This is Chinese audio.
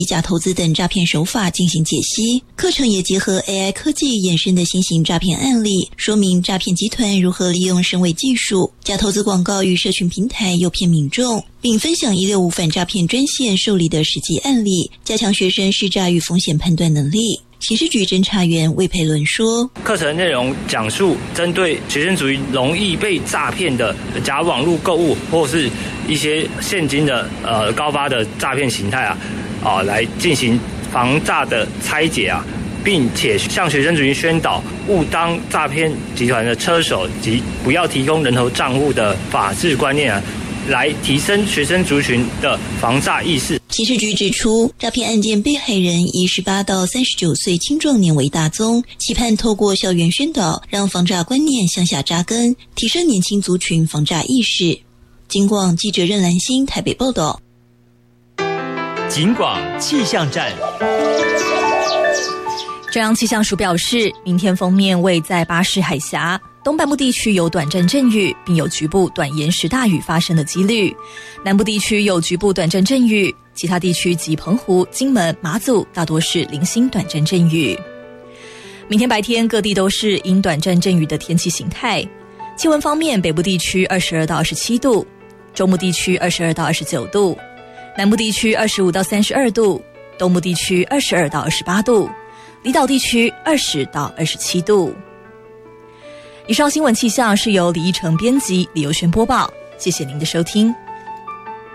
假投资等诈骗手法进行解析，课程也结合 AI 科技衍生的新型诈骗案例，说明诈骗集团如何利用深伪技术、假投资广告与社群平台诱骗民众，并分享165反诈骗专线受理的实际案例，加强学生识诈与风险判断能力。刑事局侦查员魏培伦说， 课程内容讲述针对学生族群容易被诈骗的假网络购物或是一些现金的高发的诈骗形态来进行防诈的拆解并且向学生族群宣导勿当诈骗集团的车手及不要提供人头账户的法治观念来提升学生族群的防诈意识。 刑事局指出，诈骗案件被害人以18到39岁青壮年为大宗，期盼透过校园宣导，让防诈观念向下扎根，提升年轻族群防诈意识。警广记者任兰心台北报道。 警广气象站。 中央气象署表示，明天锋面位在巴士海峡东半部地区有短暂阵雨，并有局部短延时大雨发生的几率。南部地区有局部短暂阵雨，其他地区及澎湖、金门、马祖大多是零星短暂阵雨。明天白天各地都是因短暂阵雨的天气形态。气温方面，北部地区22到27度，中部地区22到29度，南部地区25到32度，东部地区22到28度，离岛地区20到27度。以上新闻气象是由李义成编辑，李佑轩播报，谢谢您的收听。